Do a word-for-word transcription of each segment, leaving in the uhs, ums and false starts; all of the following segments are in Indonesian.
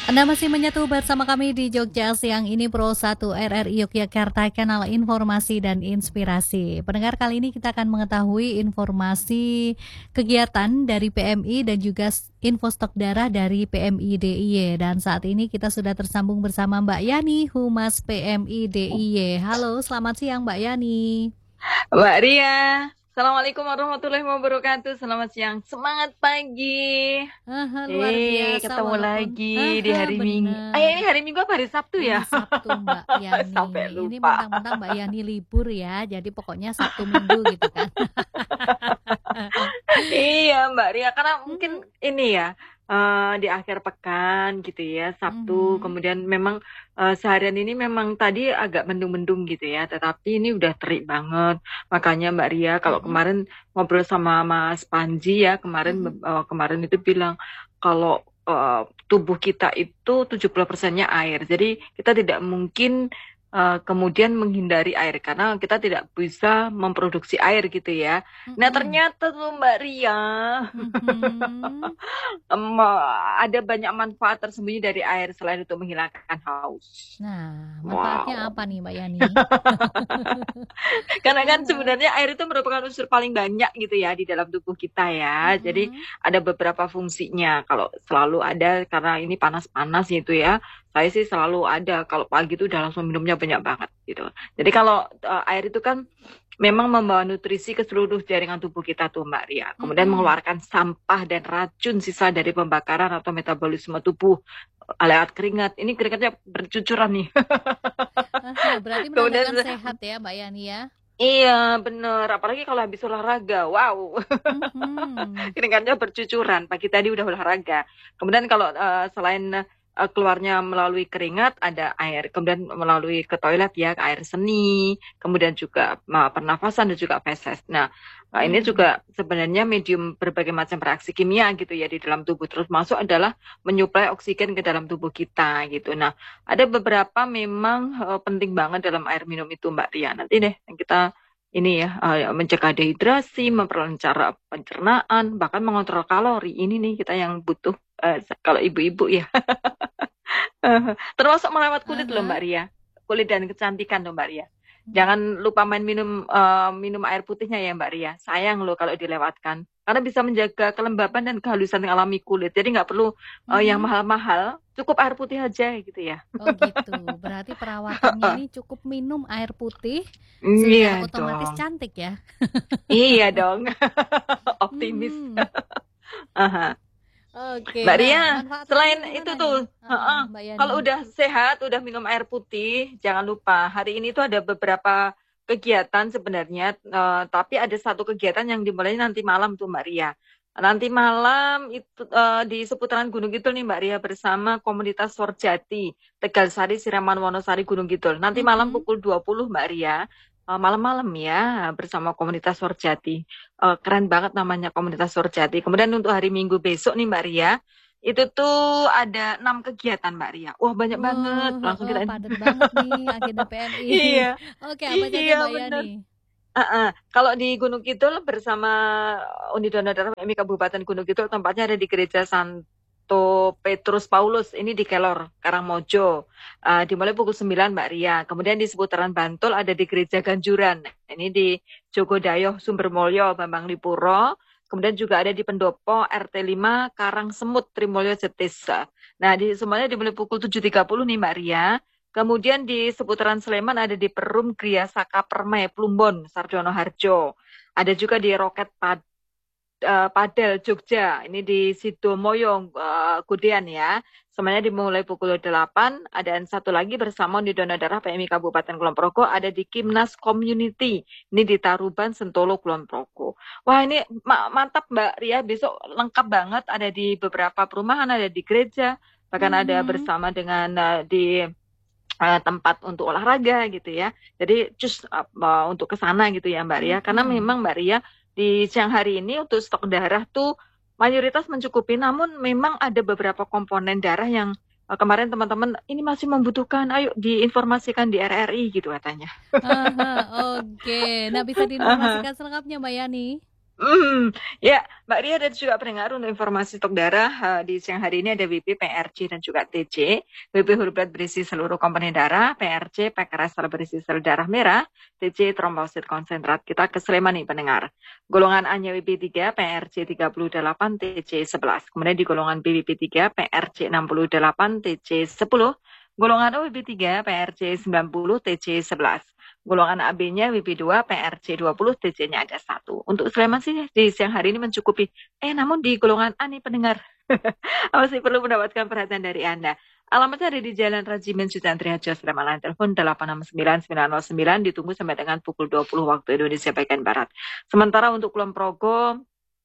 Anda masih menyatu bersama kami di Jogja Siang ini Pro satu R R I Yogyakarta, kanal informasi dan inspirasi. Pendengar, kali ini kita akan mengetahui informasi kegiatan dari P M I dan juga info stok darah dari P M I D I Y. Dan saat ini kita sudah tersambung bersama Mbak Yani, Humas P M I D I Y. Halo, selamat siang Mbak Yani. Mbak Ria, Assalamualaikum warahmatullahi wabarakatuh. Selamat siang, semangat pagi. Aha, luar Eh, biasa ketemu walaupun lagi di haha, hari Minggu. Ah, benar. ini hari Minggu apa hari Sabtu Hari ya? Sabtu Mbak Sampai Yani. Ini lupa. mentang-mentang Mbak Yani libur ya, jadi pokoknya Sabtu Minggu gitu kan. Iya Mbak Ria, karena mungkin Mhm, ini ya eh, di akhir pekan gitu ya, Sabtu. mhm, Kemudian memang eh, seharian ini memang tadi agak mendung-mendung gitu ya, tetapi ini udah terik banget. Makanya Mbak Ria, kalau mhm, kemarin ngobrol sama Mas Panji ya, kemarin mhm. eh, kemarin itu bilang kalau eh, tubuh kita itu tujuh puluh persennya air. Jadi kita tidak mungkin eh, kemudian menghindari air karena kita tidak bisa memproduksi air gitu ya. Nah, Mhm, ternyata tuh Mbak Ria, mhm. em, ada banyak manfaat tersembunyi dari air selain untuk menghilangkan haus. Nah, manfaatnya Wow. apa nih Mbak Yani? Karena kan Aha, sebenarnya air itu merupakan unsur paling banyak gitu ya di dalam tubuh kita ya. Jadi mhm, ada beberapa fungsinya. Kalau selalu ada karena ini panas-panas gitu ya. Saya sih selalu ada. Kalau pagi itu udah langsung minumnya banyak banget gitu. Jadi kalau uh, air itu kan memang membawa nutrisi ke seluruh jaringan tubuh kita tuh Mbak Ria. Kemudian mhm. mengeluarkan sampah dan racun sisa dari pembakaran atau metabolisme tubuh uh, lewat keringat. Ini keringatnya bercucuran nih. Aha, berarti Kemudian menandakan sehat ya Mbak Yani ya? iya, bener. Apalagi kalau habis olahraga. Wow. Mhm, Keringatnya bercucuran. Pagi tadi udah olahraga. Kemudian kalau eh, selain eh, keluarnya melalui keringat, ada air. Kemudian melalui ke toilet ya, ke air seni. Kemudian juga eh, pernafasan dan juga feses. Nah, eh, ini mhm, juga sebenarnya medium berbagai macam reaksi kimia gitu ya di dalam tubuh. Terus masuk adalah menyuplai oksigen ke dalam tubuh kita gitu. Nah, ada beberapa memang eh, penting banget dalam air minum itu Mbak Ria. Nanti deh kita ini ya eh, mencegah dehidrasi, memperlancar pencernaan, bahkan mengontrol kalori. Ini nih kita yang butuh eh, kalau ibu-ibu ya. Termasuk merawat kulit loh aha, Mbak Ria. Kulit dan kecantikan loh Mbak Ria. Jangan lupa main minum eh, minum air putihnya ya Mbak Ria. Sayang loh kalau dilewatkan. Karena bisa menjaga kelembapan dan kehalusan alami kulit. Jadi nggak perlu eh, yang mhm. mahal-mahal. Cukup air putih aja gitu ya. Oh gitu, berarti perawatannya ini cukup minum air putih Iya sudah otomatis dong. cantik ya? Iya dong. Optimis. Mhm. Aha. Oke, Mbak nah Ria, manfaat lainnya selain itu gimana nih? tuh, Heeh, heeh, Mbak Yani? kalau udah sehat, udah minum air putih, jangan lupa hari ini tuh ada beberapa kegiatan sebenarnya, eh, tapi ada satu kegiatan yang dimulai nanti malam tuh Mbak Ria. Nanti malam itu eh, di seputaran Gunung Kidul nih Mbak Ria bersama komunitas Sorjati, Tegalsari, Siraman, Wonosari, Gunung Kidul. Nanti malam Mhm. pukul dua puluh Mbak Ria, eh, malam-malam ya bersama komunitas Sorjati. Eh, keren banget namanya komunitas Sorjati. Kemudian untuk hari Minggu besok nih Mbak Ria, itu tuh ada enam kegiatan Mbak Ria. Wah banyak banget. Wah, Langsung heeh, kita padat banget nih agenda P M I. iya, Oke, apa saja iya Mbak Yani? bener. Heeh. Kalau di Gunung Kidul bersama Uni Donor Darah P M I Kabupaten Gunung Kidul tempatnya ada di Gereja Santo Petrus Paulus ini di Kelor, Karangmojo. Eh, dimulai pukul sembilan Mbak Ria. Kemudian di seputaran Bantul ada di Gereja Ganjuran. Ini di Jogodayoh Sumbermulyo Bambang Lipuro. Kemudian juga ada di Pendopo R T lima Karang Semut Trimulyo Jetis. Nah, di semuanya dimulai pukul tujuh tiga puluh nih Mbak Ria. Kemudian di seputaran Sleman ada di Perum Gria Saka Permai Plumbon Sarjono Harjo. Ada juga di Roket Pad, eh, Padel Jogja. Ini di Sidomoyo eh, Kudian ya. Semuanya dimulai pukul delapan. Ada satu lagi bersama di Donor Darah P M I Kabupaten Kulon Progo ada di Kimnas Community. Ini di Taruban Sentolo Kulon Progo. Wah ini ma- mantap Mbak Ria. Besok lengkap banget. Ada di beberapa perumahan, ada di gereja. Bahkan ada Mhm. bersama dengan eh, di eh, tempat untuk olahraga gitu ya. Jadi cus uh, untuk ke sana gitu ya Mbak Ria. Karena Mhm. memang Mbak Ria di siang hari ini untuk stok darah tuh mayoritas mencukupi. Namun memang ada beberapa komponen darah yang uh, kemarin teman-teman ini masih membutuhkan. Ayo diinformasikan di R R I gitu katanya. Aha, oke. Nah, bisa diinformasikan selengkapnya Mbak Yani? Hmm, ya, Mbak Ria dan juga pendengar untuk informasi stok darah eh, di siang hari ini ada W B, P R C dan juga T C. W B whole blood berisi seluruh komponen darah, P R C package sel berisi sel darah merah, T C trombosit konsentrat. Kita ke Sleman nih pendengar. Golongan A-nya W B tiga, P R C tiga puluh delapan, T C sebelas. Kemudian di golongan B W B tiga, P R C enam puluh delapan, T C sepuluh. Golongan O W B tiga, P R C sembilan puluh, T C sebelas. Golongan A B-nya W B dua, P R C dua puluh, T C-nya ada satu. Untuk Sleman sih di siang hari ini mencukupi. Eh, namun di golongan A nih pendengar, masih perlu mendapatkan perhatian dari Anda. Alamatnya ada di Jalan Rajimin Sutan Triharjo, Sleman. Line telepon delapan enam sembilan sembilan nol sembilan, ditunggu sampai dengan pukul dua puluh waktu Indonesia bagian Barat. Sementara untuk Kulon Progo,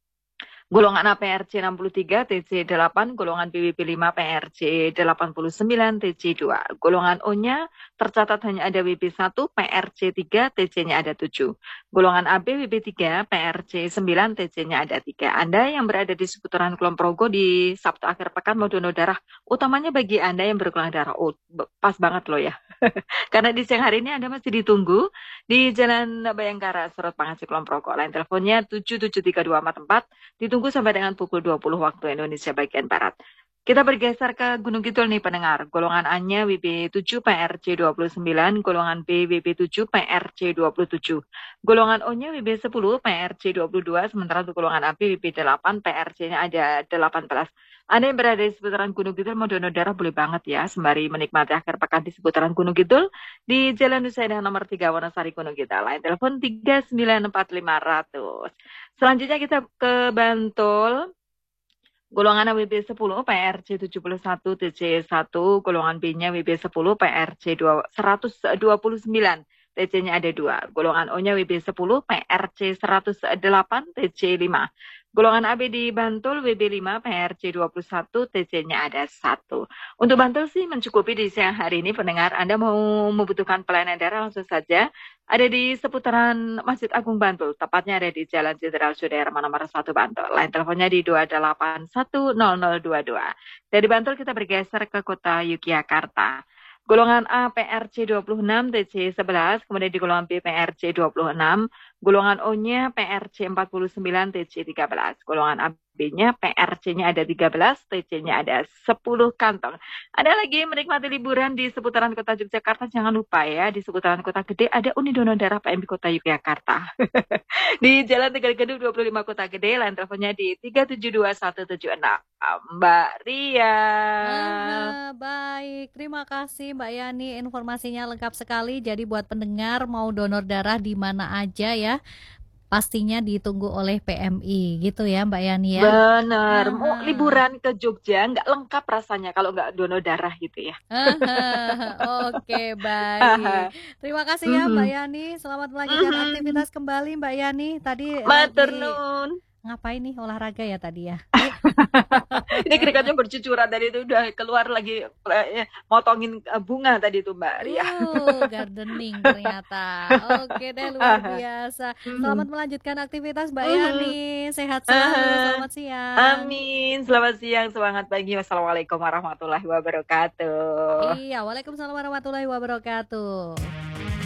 golongan A P R C enam puluh tiga, T C delapan, golongan B W B lima, P R C delapan puluh sembilan, T C dua. Golongan O-nya tercatat hanya ada W B satu, P R C tiga, T C-nya ada tujuh. Golongan A B W B tiga, P R C sembilan, T C-nya ada tiga. Anda yang berada di seputaran Kulon Progo di Sabtu akhir pekan mau donor darah, utamanya bagi Anda yang bergolongan darah O, pas banget loh ya. Karena di siang hari ini Anda masih ditunggu di Jalan Bayangkara, Serut Pangasi, Kulon Progo. Lain teleponnya tujuh tujuh tiga dua empat empat. Ditunggu sampai dengan pukul dua puluh waktu Indonesia bagian Barat. Kita bergeser ke Gunung Kidul nih pendengar. Golongan A-nya W B tujuh, P R C dua puluh sembilan, golongan B W B tujuh, P R C dua puluh tujuh. Golongan O-nya W B sepuluh, P R C dua puluh dua, sementara untuk golongan A B W B delapan, P R C-nya ada delapan belas. Anda yang berada di seputaran Gunung Kidul mau donor darah boleh banget ya, sembari menikmati akhir pekan di seputaran Gunung Kidul di Jalan Nusa Indah nomor tiga, Wonosari, Gunung Kidul. Lain telepon tiga sembilan empat lima nol nol. Selanjutnya kita ke Bantul. Golongan W B sepuluh, P R C tujuh puluh satu, T C satu, golongan B-nya W B sepuluh, P R C seratus dua puluh sembilan, T C-nya ada dua. Golongan O-nya W B sepuluh, P R C seratus delapan, T C lima. Golongan A B di Bantul W B lima, P R C dua puluh satu, T C-nya ada satu. Untuk Bantul sih mencukupi di siang hari ini pendengar. Anda mau membutuhkan pelayanan darah langsung saja ada di seputaran Masjid Agung Bantul, tepatnya ada di Jalan Jenderal Sudirman nomor satu Bantul. Lain teleponnya di dua delapan satu nol nol dua dua. Dari Bantul kita bergeser ke kota Yogyakarta. Golongan A P R C dua puluh enam, T C sebelas, kemudian di golongan B P R C dua puluh enam, golongan O-nya P R C empat puluh sembilan, T C tiga belas, golongan A B-nya P R C-nya ada tiga belas, T C-nya ada sepuluh kantong. Ada lagi menikmati liburan di seputaran kota Yogyakarta, jangan lupa ya, di seputaran kota gede ada Uni Donor Darah P M I Kota Yogyakarta. Di Jalan Tegal Gedung dua puluh lima Kota Gede, lain teleponnya di tiga tujuh dua satu tujuh enam. Mbak Ria. Aha, baik, terima kasih Mbak Yani, informasinya lengkap sekali. Jadi buat pendengar mau donor darah di mana aja ya, pastinya ditunggu oleh P M I gitu ya Mbak Yani ya. Bener, mau Aha. liburan ke Jogja nggak lengkap rasanya kalau nggak donor darah gitu ya. Aha, oke baik. Terima kasih ya Mbak Yani. Selamat melanjutkan aktivitas kembali Mbak Yani. Tadi Matur lagi nuwun. ngapain nih, olahraga ya tadi ya? Ini keringatnya bercucuran tadi itu udah keluar lagi eh, motongin eh, bunga tadi itu Mbak Ria. Uh, gardening ternyata. Oke deh, luar biasa. Selamat melanjutkan aktivitas Mbak Yani. Sehat selalu. Selamat siang. Amin. Selamat siang, semangat pagi. Wassalamualaikum warahmatullahi wabarakatuh. Iya, waalaikumsalam warahmatullahi wabarakatuh.